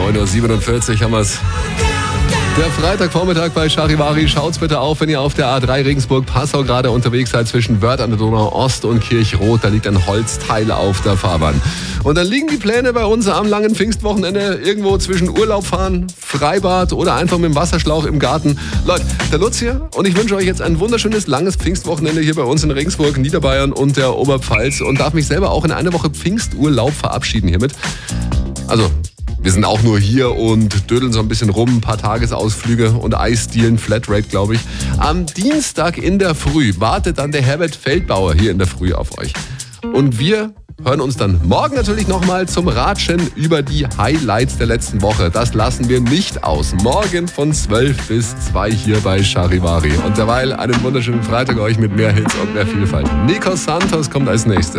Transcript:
9.47 Uhr haben wir es. Der Freitagvormittag bei Charivari. Schaut's bitte auf, wenn ihr auf der A3 Regensburg-Passau gerade unterwegs seid zwischen Wörth an der Donau Ost und Kirchroth. Da liegt ein Holzteil auf der Fahrbahn. Und dann liegen die Pläne bei uns am langen Pfingstwochenende irgendwo zwischen Urlaub fahren, Freibad oder einfach mit dem Wasserschlauch im Garten. Leute, der Lutz hier und ich wünsche euch jetzt ein wunderschönes, langes Pfingstwochenende hier bei uns in Regensburg, Niederbayern und der Oberpfalz und darf mich selber auch in eine Woche Pfingsturlaub verabschieden hiermit. Also, wir sind auch nur hier und dödeln so ein bisschen rum, ein paar Tagesausflüge und Eisdielen, Flatrate, glaube ich. Am Dienstag in der Früh wartet dann der Herbert Feldbauer hier in der Früh auf euch. Und wir hören uns dann morgen natürlich nochmal zum Ratschen über die Highlights der letzten Woche. Das lassen wir nicht aus. Morgen von 12 bis 2 hier bei Charivari. Und derweil einen wunderschönen Freitag euch mit mehr Hits und mehr Vielfalt. Nico Santos kommt als nächstes.